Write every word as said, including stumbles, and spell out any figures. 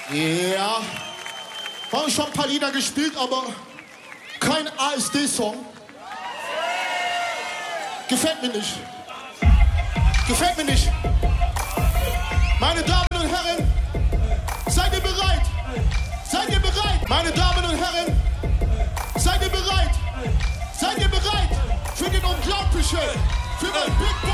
Ja, haben schon ein paar Lieder gespielt, aber kein A S D-Song. Gefällt mir nicht. Gefällt mir nicht. Meine Damen und Herren, seid ihr bereit? Seid ihr bereit? Meine Damen und Herren, seid ihr bereit? Seid ihr bereit für den Unglaublichen, für mein Big